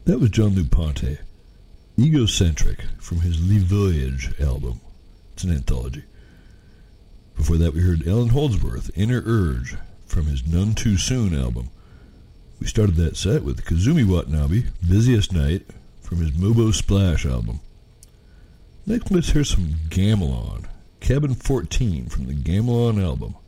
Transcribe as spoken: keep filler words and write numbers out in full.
That was Jean-Luc Ponty, Egocentric, from his Le Voyage album. It's an anthology. Before that, we heard Allan Holdsworth, Inner Urge, from his None Too Soon album. We started that set with Kazumi Watanabe, Busiest Night, from his Mobo Splash album. Next, let's hear some Gamelan, Cabin fourteen, from the Gamelan album.